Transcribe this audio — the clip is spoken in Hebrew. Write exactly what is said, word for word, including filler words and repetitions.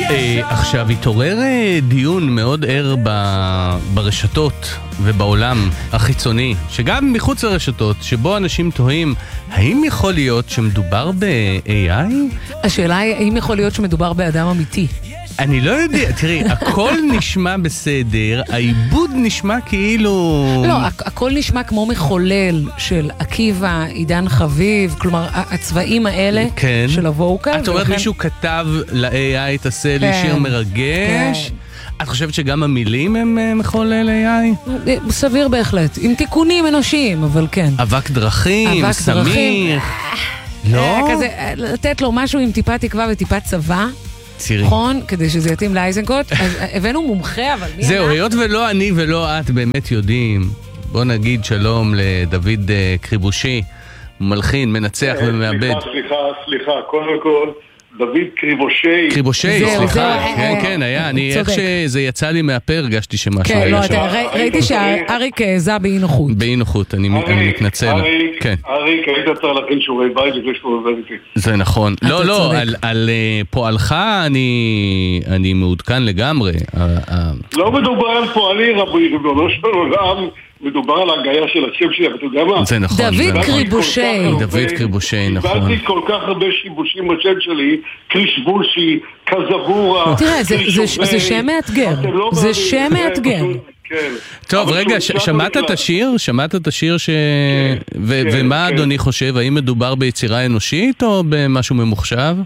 עכשיו התעורר דיון מאוד ער ברשתות ובעולם החיצוני, שגם מחוץ לרשתות, שבו אנשים תוהים, האם יכול להיות שמדובר ב-איי איי? השאלה היא, האם יכול להיות שמדובר באדם אמיתי? אני לא יודע, תראי, הכל נשמע בסדר, העיבוד נשמע כאילו... לא, הכל נשמע כמו מחולל של עקיבא, עידן חביב, כלומר, הצבעים האלה כן. של הווקל. את אומרת, ולכן... מישהו כתב ל-איי איי, תעשה לי שיר מרגש? כן. את חושבת שגם המילים הם מחולל איי איי? סביר בהחלט, עם תיקונים אנושיים, אבל כן. אבק דרכים, אבק סמיר. דרכים. לא? כזה, לתת לו משהו עם טיפה תקווה וטיפה צבא. נכון, כדי שזה יתאים לאייזנקוט. אז הבאנו מומחה, אבל מי... זהו, היות ולא אני ולא את באמת יודעים, בוא נגיד שלום לדוד קריבושי, מלחין, מנצח ומאבד. סליחה, סליחה, סליחה, קודם כל, דוד קריבושי. קריבושי, סליחה. כן, כן, היה. אני, איך שזה יצא לי מהפה, הרגשתי שמשהו היה שם. ראיתי שאריק זה באי נוחות. באי נוחות, אני מתנצל. אריק, היית צריך להכין שיעורי בית לפני שאתה עובר איתי. זה נכון. לא, לא, על פועלך אני מעודכן לגמרי. לא מדובר על פועלי, רבי, ריבונו של עולם. מדובר על ההגיה של השם שלי, אבל אתה יודע מה? זה נכון. דוד קריבושי. דוד קריבושי, נכון. קיבלתי כל כך הרבה שיבושים בשם שלי, קרישבושי, קזבורה. תראה, זה שם מאתגר. זה שם מאתגר. טוב, רגע, שמעת את השיר? שמעת את השיר ש... ומה אדוני חושב? האם מדובר ביצירה אנושית או במשהו ממוחשב?